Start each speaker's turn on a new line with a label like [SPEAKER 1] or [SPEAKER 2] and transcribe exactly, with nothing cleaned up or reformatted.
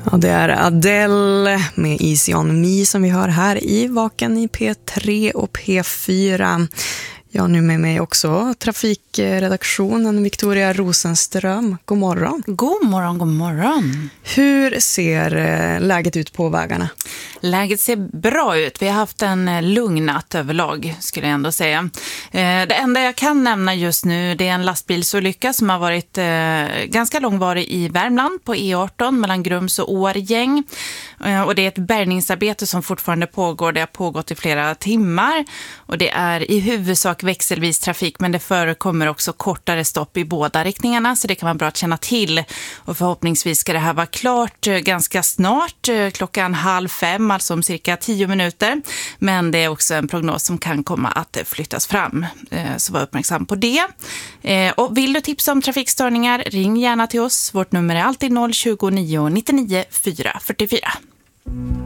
[SPEAKER 1] Ja, det är Adele med Easy on Me som vi hör här i Vaken i P tre och P fyra. Jag har nu med mig också trafikredaktionen Victoria Rosenström. God morgon.
[SPEAKER 2] God morgon, god morgon.
[SPEAKER 1] Hur ser läget ut på vägarna?
[SPEAKER 2] Läget ser bra ut. Vi har haft en lugn natt överlag, skulle jag ändå säga. Det enda jag kan nämna just nu, det är en lastbilsolycka som har varit ganska långvarig i Värmland på E arton mellan Grums och Årgäng. Och det är ett bärgningsarbete som fortfarande pågår. Det har pågått i flera timmar. Och det är i huvudsak växelvis trafik, men det förekommer också kortare stopp i båda riktningarna, så det kan vara bra att känna till. Och förhoppningsvis ska det här vara klart ganska snart, klockan halv fem, alltså om cirka tio minuter. Men det är också en prognos som kan komma att flyttas fram, så var uppmärksam på det. Och vill du tipsa om trafikstörningar, ring gärna till oss. Vårt nummer är alltid noll tjugo nio nittionio fyra fyrtiofyra.